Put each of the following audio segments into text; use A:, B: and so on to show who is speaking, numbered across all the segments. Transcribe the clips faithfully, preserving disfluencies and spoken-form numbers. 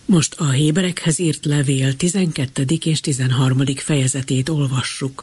A: Most a Héberekhez írt levél tizenkettedik és tizenharmadik fejezetét olvassuk.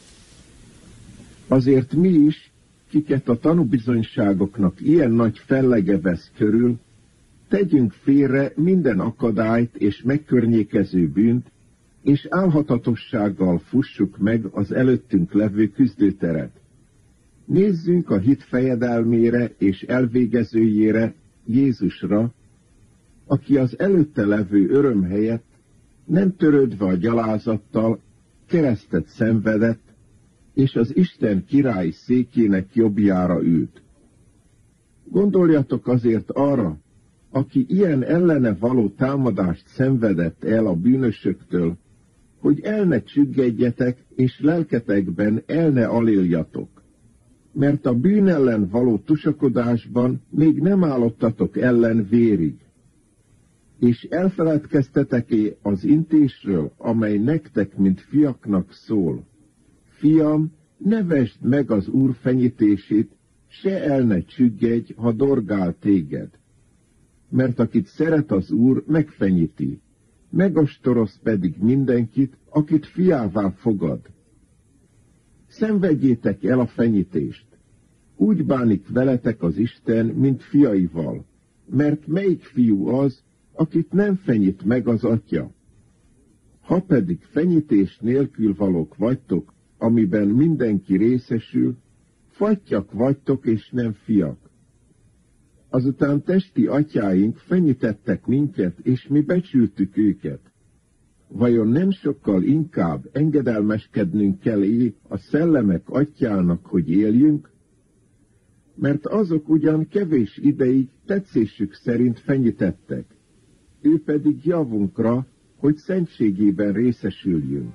B: Azért mi is, kiket a tanúbizonyságoknak ilyen nagy fellege vesz körül, tegyünk félre minden akadályt és megkörnyékező bűnt, és álhatatossággal fussuk meg az előttünk levő küzdőteret. Nézzünk a hit fejedelmére és elvégezőjére, Jézusra, aki az előtte levő öröm helyett, nem törődve a gyalázattal, keresztet szenvedett, és az Isten királyi székének jobbjára ült. Gondoljatok azért arra, aki ilyen ellene való támadást szenvedett el a bűnösöktől, hogy el ne csüggedjetek, és lelketekben el ne aléljatok. Mert a bűn ellen való tusakodásban még nem állottatok ellen vérig. És elfeledkeztetek-e az intésről, amely nektek, mint fiaknak szól? Fiam, ne vesd meg az Úr fenyítését, se el ne csüggedj, ha dorgál téged. Mert akit szeret az Úr, megfenyíti, megostoroz pedig mindenkit, akit fiává fogad. Szenvedjétek el a fenyítést. Úgy bánik veletek az Isten, mint fiaival, mert melyik fiú az, akit nem fenyít meg az atya? Ha pedig fenyítés nélkül valók vagytok, amiben mindenki részesül, fattyak vagytok és nem fiak. Azután testi atyáink fenyítettek minket, és mi becsültük őket. Vajon nem sokkal inkább engedelmeskednünk kell a szellemek atyának, hogy éljünk? Mert azok ugyan kevés ideig tetszésük szerint fenyítettek, ő pedig javunkra, hogy szentségében részesüljünk.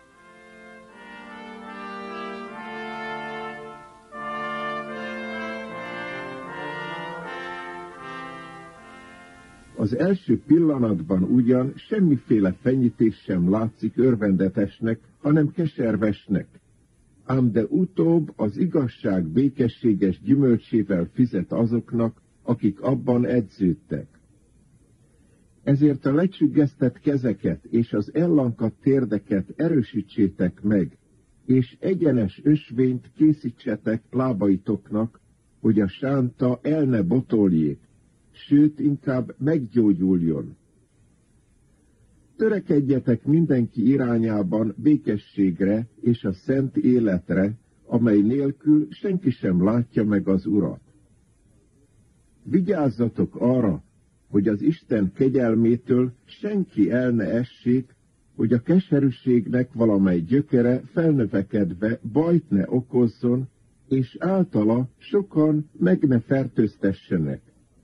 B: Az első pillanatban ugyan semmiféle fenyítés sem látszik örvendetesnek, hanem keservesnek, ám de utóbb az igazság békességes gyümölcsével fizet azoknak, akik abban edződtek. Ezért a lecsüggesztett kezeket és az ellankadt térdeket erősítsétek meg, és egyenes ösvényt készítsetek lábaitoknak, hogy a sánta el ne botoljék, sőt, inkább meggyógyuljon. Törekedjetek mindenki irányában békességre és a szent életre, amely nélkül senki sem látja meg az Urat. Vigyázzatok arra, hogy az Isten kegyelmétől senki el ne essék, hogy a keserűségnek valamely gyökere felnövekedve bajt ne okozzon, és általa sokan meg ne fertőztessenek.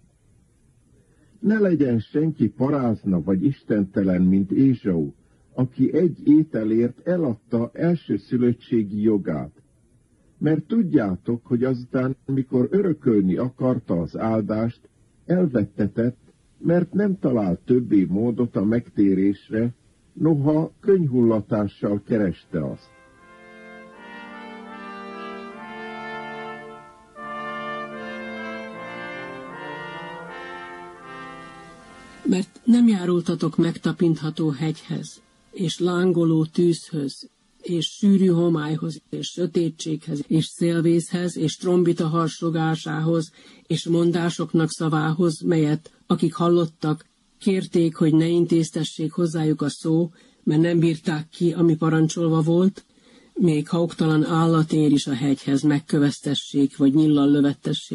B: Ne legyen senki parázna vagy istentelen, mint Ézsau, aki egy ételért eladta elsőszülöttségi jogát. Mert tudjátok, hogy azután, mikor örökölni akarta az áldást, elvettetett, mert nem talált többé módot a megtérésre, noha könnyhullatással kereste azt.
C: Mert nem járultatok megtapintható hegyhez, és lángoló tűzhöz, és sűrű homályhoz, és sötétséghez, és szélvészhez, és trombita harsogásához, és mondásoknak szavához, melyet, akik hallottak, kérték, hogy ne intéztessék hozzájuk a szó, mert nem bírták ki, ami parancsolva volt, még ha oktalan állat ér is a hegyhez megköveztessék, vagy nyillal lövettessék.